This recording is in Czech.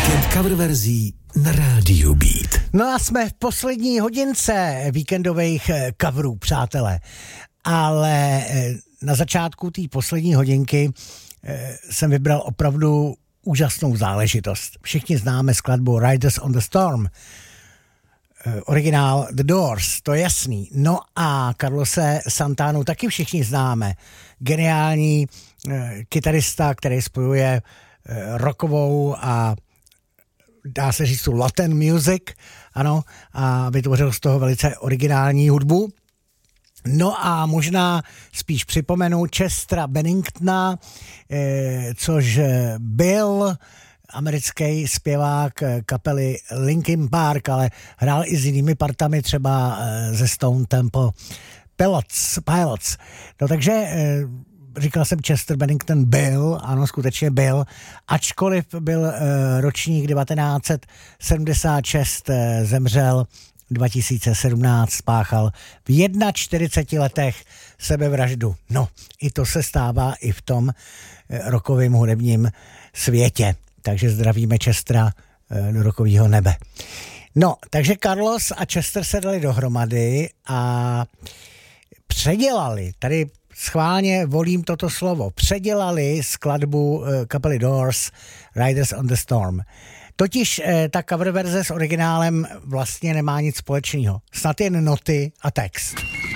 Cover verzí na rádiu Beat. No a jsme v poslední hodince víkendových coverů, přátelé. Ale na začátku té poslední hodinky jsem vybral opravdu úžasnou záležitost. Všichni známe skladbu Riders on the Storm. Originál The Doors, to je jasný. No a Carlose Santanu taky všichni známe. Geniální kytarista, který spojuje rockovou a dá se říct tu Latin music, ano, a vytvořil z toho velice originální hudbu. No a možná spíš připomenu Chestera Benningtona, což byl americký zpěvák kapely Linkin Park, ale hrál i s jinými partami, třeba ze Stone Temple Pilots. No takže říkal jsem, Chester Bennington byl, ano, skutečně byl, ačkoliv byl ročník 1976, zemřel 2017, spáchal v 41 letech sebevraždu. No, i to se stává i v tom rockovém hudebním světě. Takže zdravíme Chestera do rockového nebe. No, takže Carlos a Chester se dali dohromady a předělali, tady schválně volím toto slovo, předělali skladbu kapely Doors Riders on the Storm. Totiž ta cover verze s originálem vlastně nemá nic společného. Snad jen noty a text.